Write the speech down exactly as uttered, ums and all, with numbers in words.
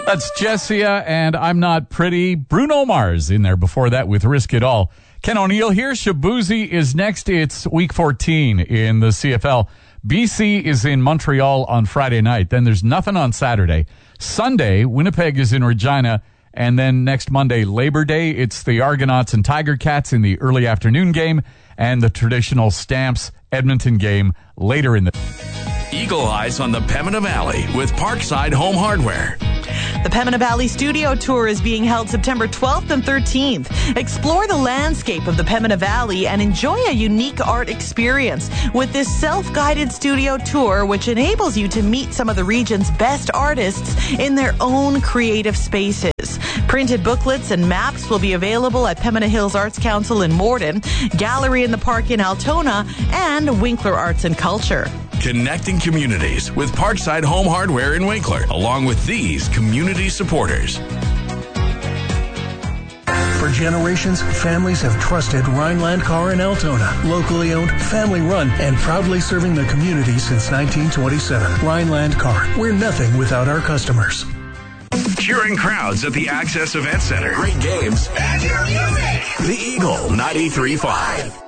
That's Jessia and I'm Not Pretty. Bruno Mars in there before that with Risk It All. Ken O'Neill here. Shabuzi is next. It's week fourteen in the C F L. B C is in Montreal on Friday night. Then there's nothing on Saturday. Sunday, Winnipeg is in Regina. And then next Monday, Labor Day, it's the Argonauts and Tiger Cats in the early afternoon game and the traditional Stamps Edmonton game later in the... Eagle Eyes on the Pembina Valley with Parkside Home Hardware. The Pembina Valley Studio Tour is being held September twelfth and thirteenth. Explore the landscape of the Pembina Valley and enjoy a unique art experience with this self-guided studio tour, which enables you to meet some of the region's best artists in their own creative spaces. Printed booklets and maps will be available at Pembina Hills Arts Council in Morden, Gallery in the Park in Altona, and Winkler Arts and Culture. Connecting communities with Parkside Home Hardware in Winkler, along with these community supporters. For generations, families have trusted Rhineland Car in Altona. Locally owned, family run, and proudly serving the community since nineteen twenty-seven. Rhineland Car, we're nothing without our customers. Cheering crowds at the Access Event Center. Great games. And your music. The Eagle ninety-three point five.